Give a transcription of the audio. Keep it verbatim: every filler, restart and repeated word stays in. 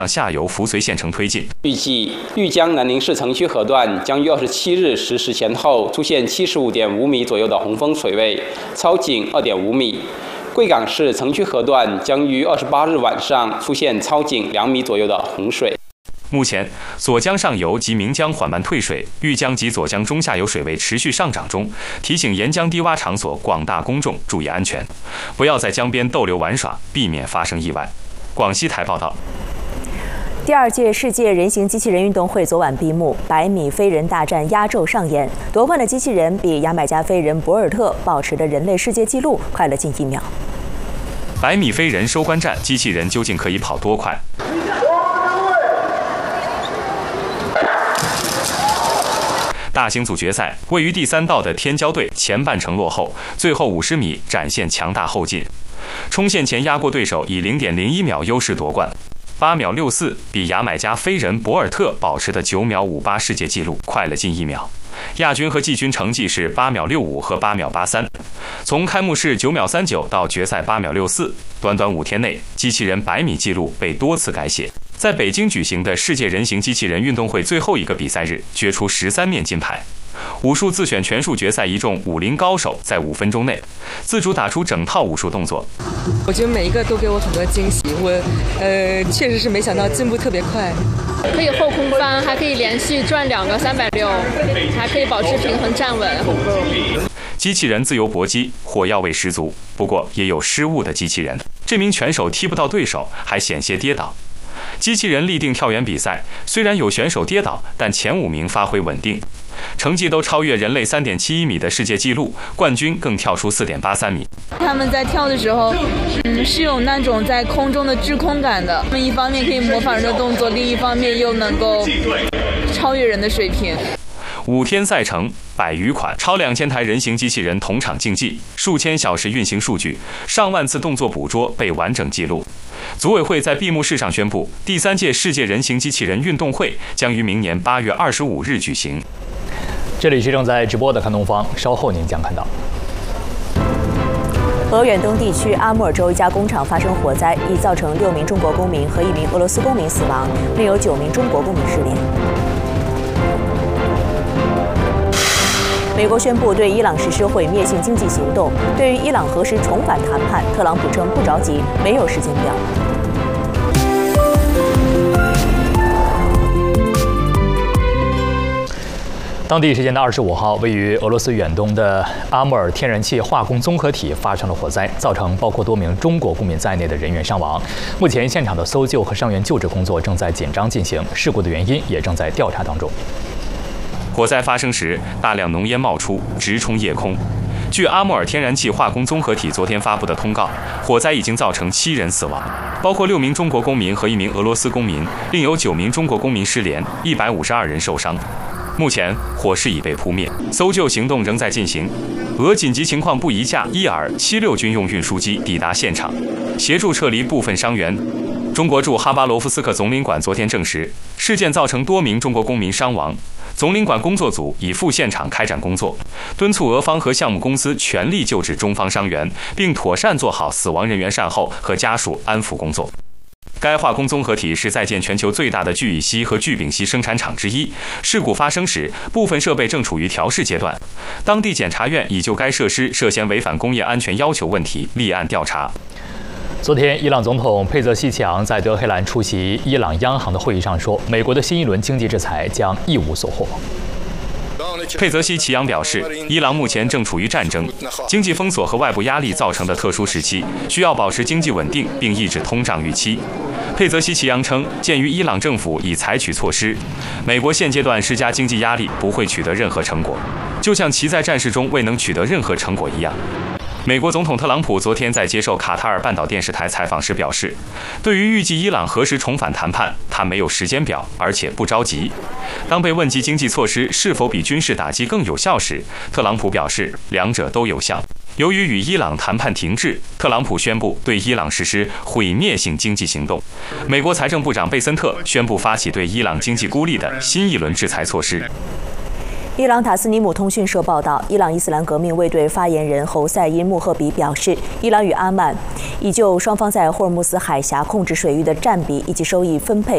下游扶绥县城推进。 预计玉江南宁市城区河段将于二十七日十时前后出现七十五点五米左右的洪峰水位，超警二点五米。贵港市城区河段将于二十八日晚上出现超警两米左右的洪水。 目前，左江上游及明江缓慢退水，玉江及左江中下游水位持续上涨中，提醒沿江低洼场所广大公众注意安全，不要在江边逗留玩耍，避免发生意外。广西台报道。 第二届世界人形机器人运动会昨晚闭幕，百米飞人大战压轴上演。夺冠的机器人比牙买加飞人博尔特保持的人类世界纪录快了近一秒。 百米飞人收官战，机器人究竟可以跑多快？大型组决赛，位于第三道的天骄队前半程落后，最后五十米展现强大后劲，冲线前压过对手，以零点零一秒优势夺冠。八秒六四比牙买加飞人博尔特保持的九秒五八世界纪录快了近一秒。亚军和季军成绩是八秒六五和八秒八三。从开幕式九秒三九到决赛八秒六四，短短五天内，机器人百米纪录被多次改写。在北京举行的世界人形机器人运动会最后一个比赛日，决出十三面金牌。武术自选全术决赛，一众武林高手在五分钟内自主打出整套武术动作。 我觉得每一个都给我很多惊喜，我呃确实是没想到进步特别快。 可以后空翻，还可以连续转两个三百六，还可以保持平衡站稳。 机器人自由搏击，火药味十足。不过也有失误的机器人，这名拳手踢不到对手，还险些跌倒。机器人立定跳远比赛，虽然有选手跌倒，但前五名发挥稳定，成绩都超越人类 三点七一米的世界纪录，冠军更跳出 四点八三米。 他们在跳的时候，嗯，是有那种在空中的滞空感的。他们一方面可以模仿人的动作，另一方面又能够超越人的水平。 五天赛程，百余款超两千台人形机器人同场竞技，数千小时运行数据，上万次动作捕捉被完整记录。组委会在闭幕式上宣布，第三届世界人形机器人运动会将于明年八月二十五日举行。 这里是正在直播的看东方，稍后您将看到。 俄远东地区阿穆尔州一家工厂发生火灾，已造成六名中国公民和一名俄罗斯公民死亡，另有九名中国公民失联。美国宣布对伊朗实施毁灭性经济行动。对于伊朗何时重返谈判，特朗普称不着急，没有时间表。 当地时间的二十五号，位于俄罗斯远东的阿穆尔天然气化工综合体发生了火灾，造成包括多名中国公民在内的人员伤亡。目前，现场的搜救和伤员救治工作正在紧张进行，事故的原因也正在调查当中。 火灾发生时，大量浓烟冒出，直冲夜空。据阿穆尔天然气化工综合体昨天发布的通告，火灾已经造成七人死亡，包括六名中国公民和一名俄罗斯公民，另有九名中国公民失联，一百五十二人受伤。目前火势已被扑灭，搜救行动仍在进行。俄紧急情况部一架伊尔七六军用运输机抵达现场，协助撤离部分伤员。中国驻哈巴罗夫斯克总领馆昨天证实，事件造成多名中国公民伤亡。总领馆工作组已赴现场开展工作，敦促俄方和项目公司全力救治中方伤员，并妥善做好死亡人员善后和家属安抚工作。该化工综合体是在建全球最大的聚乙烯和聚丙烯生产厂之一。事故发生时，部分设备正处于调试阶段。当地检察院已就该设施涉嫌违反工业安全要求问题立案调查。 昨天，伊朗总统佩泽西奇扬在德黑兰出席伊朗央行的会议上说，美国的新一轮经济制裁将一无所获。 佩泽西奇扬表示，伊朗目前正处于战争、经济封锁和外部压力造成的特殊时期，需要保持经济稳定并抑制通胀预期。佩泽西奇扬称，鉴于伊朗政府已采取措施，美国现阶段施加经济压力不会取得任何成果，就像其在战事中未能取得任何成果一样。美国总统特朗普昨天在接受卡塔尔半岛电视台采访时表示，对于预计伊朗何时重返谈判，他没有时间表，而且不着急。当被问及经济措施是否比军事打击更有效时，特朗普表示两者都有效。由于与伊朗谈判停滞，特朗普宣布对伊朗实施毁灭性经济行动。美国财政部长贝森特宣布发起对伊朗经济孤立的新一轮制裁措施。 伊朗塔斯尼姆通讯社报道，伊朗伊斯兰革命卫队发言人侯赛因穆赫比表示，伊朗与阿曼已就双方在霍尔木兹海峡控制水域的占比以及收益分配